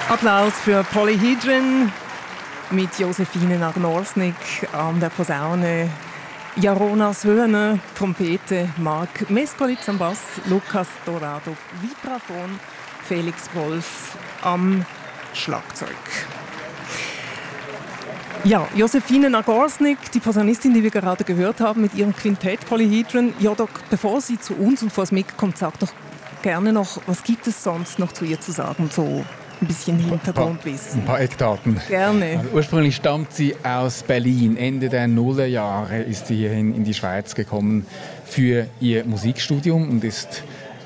Applaus für Polyhedron mit Josephine Nagnorsnik an der Posaune, Jaronas Höhner, Trompete, Marc Meskolitz am Bass, Lukas Dorado, Vibraphon, Felix Wolf am Schlagzeug. Ja, Josephine Nagnorsnik, die Posaunistin, die wir gerade gehört haben mit ihrem Quintett Polyhedron. Ja, doch, bevor sie zu uns und vor das Mikro kommt, sagt doch gerne noch, was gibt es sonst noch zu ihr zu sagen, so ein bisschen Hintergrundwissen. Ein paar Eckdaten. Gerne. Also ursprünglich stammt sie aus Berlin. Ende der Nullerjahre ist sie hierhin in die Schweiz gekommen für ihr Musikstudium und ist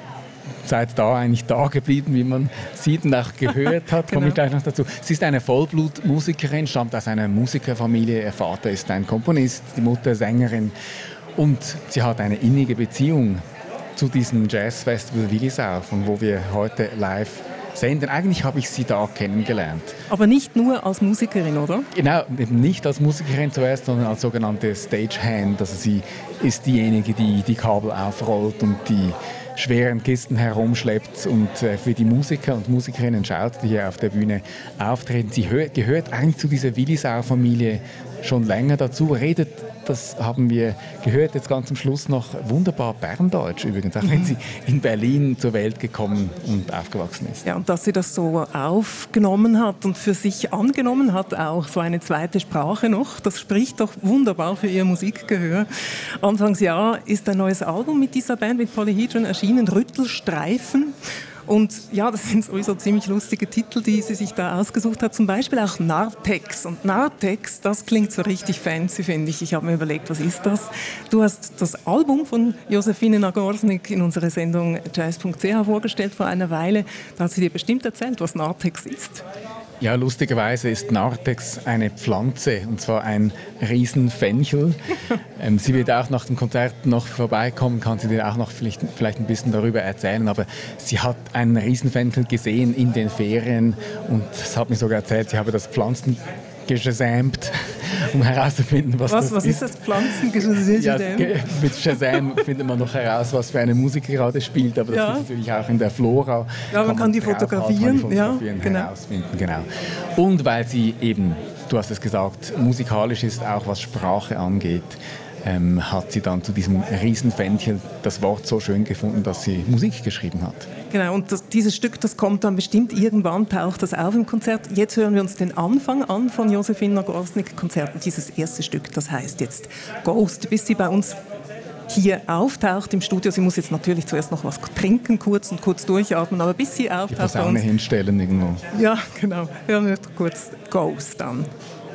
seit da eigentlich da geblieben, wie man sieht und auch gehört hat. Komme ich gleich noch dazu. Sie ist eine Vollblutmusikerin, stammt aus einer Musikerfamilie. Ihr Vater ist ein Komponist, die Mutter Sängerin. Und sie hat eine innige Beziehung zu diesem Jazzfestival Willisau, von wo wir heute live senden. Eigentlich habe ich sie da kennengelernt. Aber nicht nur als Musikerin, oder? Genau, eben nicht als Musikerin zuerst, sondern als sogenannte Stagehand. Also sie ist diejenige, die die Kabel aufrollt und die schweren Kisten herumschleppt und für die Musiker und Musikerinnen schaut, die hier auf der Bühne auftreten. Sie gehört eigentlich zu dieser Willisau-Familie schon länger dazu, redet, das haben wir gehört, jetzt ganz zum Schluss noch wunderbar Berndeutsch übrigens, auch wenn sie in Berlin zur Welt gekommen und aufgewachsen ist. Ja, und dass sie das so aufgenommen hat und für sich angenommen hat, auch so eine zweite Sprache noch, das spricht doch wunderbar für ihr Musikgehör. Anfangsjahr ist ein neues Album mit dieser Band, mit Polyhedron erschienen, Rüttelstreifen. Und ja, das sind sowieso ziemlich lustige Titel, die sie sich da ausgesucht hat. Zum Beispiel auch Narthex. Und Narthex, das klingt so richtig fancy, finde ich. Ich habe mir überlegt, was ist das? Du hast das Album von Josephine Nagnorsnik in unserer Sendung jazz.ch vorgestellt vor einer Weile. Da hat sie dir bestimmt erzählt, was Narthex ist. Ja, lustigerweise ist Narthex eine Pflanze, und zwar ein Riesenfenchel. Sie wird auch nach dem Konzert noch vorbeikommen, kann sie dir auch noch vielleicht ein bisschen darüber erzählen. Aber sie hat einen Riesenfenchel gesehen in den Ferien und es hat mir sogar erzählt, sie habe das Pflanzen gesamt, um herauszufinden, was das ist. Was ist das Pflanzengesamt? Ja, mit Shazam findet man noch heraus, was für eine Musik gerade spielt, aber das ist natürlich auch in der Flora. Ja, man kann die fotografieren, herausfinden, genau. Und weil sie eben, du hast es gesagt, musikalisch ist, auch was Sprache angeht, hat sie dann zu diesem Riesenfenchel das Wort so schön gefunden, dass sie Musik geschrieben hat. Genau, und dieses Stück, das kommt dann bestimmt irgendwann, taucht das auf im Konzert. Jetzt hören wir uns den Anfang an von Josephine Nagnorsnik Konzert. Und dieses erste Stück, das heißt jetzt Ghost, bis sie bei uns hier auftaucht im Studio. Sie muss jetzt natürlich zuerst noch was trinken, kurz durchatmen, aber bis sie auftaucht. Die Posaune hinstellen irgendwo. Ja, genau. Hören wir kurz Ghost an.